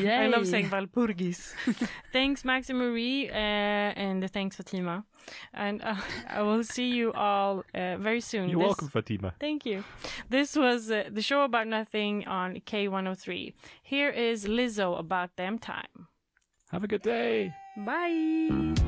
day. I love saying Walpurgis. Thanks, Max and Marie, and thanks, Fatima. And I will see you all very soon. You're welcome, Fatima. Thank you. This was the show about nothing on K103. Here is Lizzo, About Damn Time. Have a good day. Bye.